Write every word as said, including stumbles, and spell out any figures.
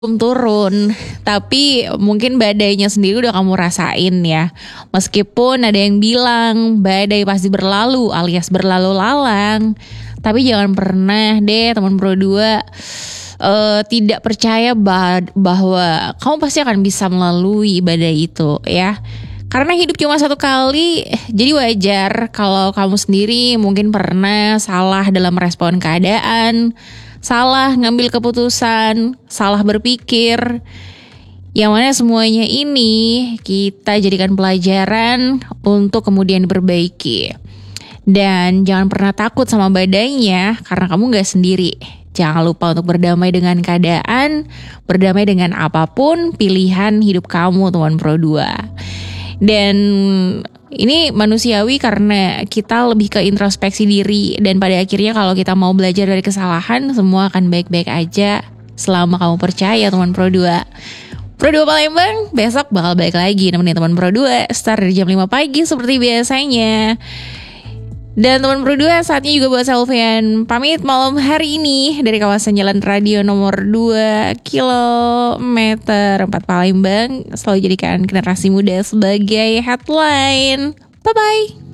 Belum turun, tapi mungkin badainya sendiri udah kamu rasain ya. Meskipun ada yang bilang badai pasti berlalu alias berlalu lalang, tapi jangan pernah deh teman Pro dua uh, tidak percaya bah- bahwa kamu pasti akan bisa melalui badai itu ya. Karena hidup cuma satu kali, jadi wajar kalau kamu sendiri mungkin pernah salah dalam merespon keadaan, salah ngambil keputusan, salah berpikir. Yang mana semuanya ini kita jadikan pelajaran untuk kemudian diperbaiki. Dan jangan pernah takut sama badainya karena kamu gak sendiri. Jangan lupa untuk berdamai dengan keadaan, berdamai dengan apapun pilihan hidup kamu teman Pro dua. Dan ini manusiawi karena kita lebih ke introspeksi diri. Dan pada akhirnya kalau kita mau belajar dari kesalahan, semua akan baik-baik aja selama kamu percaya teman Pro dua. Pro dua Palembang besok bakal balik lagi nemenin teman Pro dua start dari jam lima pagi seperti biasanya. Dan teman Pro dua saatnya juga buat Selvian pamit malam hari ini dari kawasan Jalan Radio nomor dua kilometer empat Palembang. Selalu jadikan generasi muda sebagai headline. Bye-bye.